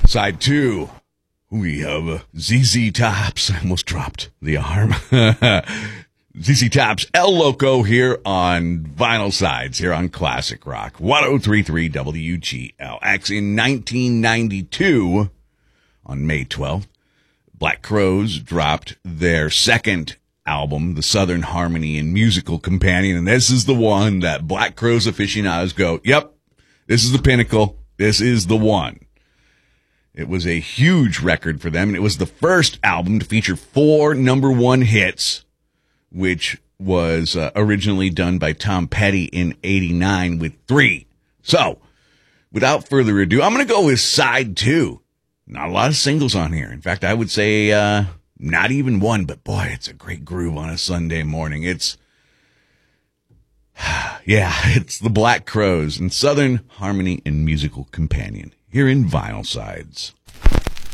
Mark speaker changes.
Speaker 1: Side 2, we have ZZ Tops. I almost dropped the arm. ZZ Tops, El Loco here on Vinyl Sides, here on Classic Rock. 1033 WGLX. In 1992, on May 12th, Black Crowes dropped their second album, The Southern Harmony and Musical Companion, and this is the one that Black Crowes aficionados go, yep, this is the pinnacle, this is the one. It was a huge record for them, and it was the first album to feature 4 number 1 hits, which was originally done by Tom Petty in 89 with 3. So, without further ado, I'm going to go with side 2. Not a lot of singles on here. In fact, I would say not even one, but boy, it's a great groove on a Sunday morning. It's the Black Crowes and Southern Harmony and Musical Companion here in Vinyl Sides.